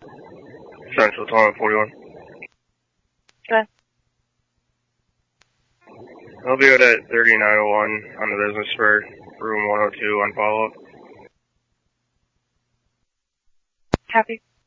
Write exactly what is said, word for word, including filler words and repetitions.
Central Tone forty-one. Okay. I'll be out at thirty-nine oh one on the business for room one oh two on follow-up. Copy.